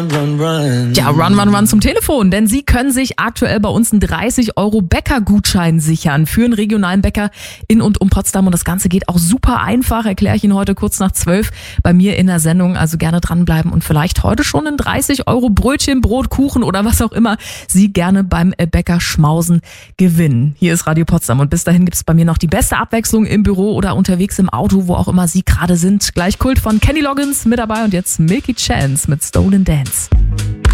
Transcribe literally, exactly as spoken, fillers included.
Run, run. Ja, run, run, run zum Telefon, denn Sie können sich aktuell bei uns einen dreißig Euro Bäcker-Gutschein sichern für einen regionalen Bäcker in und um Potsdam. Und das Ganze geht auch super einfach, erkläre ich Ihnen heute kurz nach zwölf bei mir in der Sendung. Also gerne dranbleiben und vielleicht heute schon ein dreißig Euro Brötchen, Brot, Kuchen oder was auch immer Sie gerne beim Bäcker schmausen gewinnen. Hier ist Radio Potsdam und bis dahin gibt es bei mir noch die beste Abwechslung im Büro oder unterwegs im Auto, wo auch immer Sie gerade sind. Gleich Kult von Kenny Loggins mit dabei und jetzt Milky Chance mit Stolen Dance.